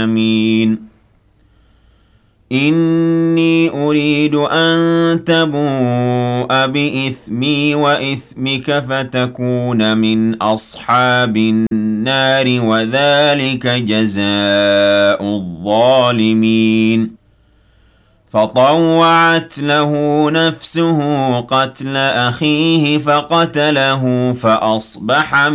العالمين إني أريد أن تبوء بإثمي وإثمك فتكون من أصحاب النار وذلك جزاء الظالمين فطوعت له نفسه قتل أخيه فقتله فأصبح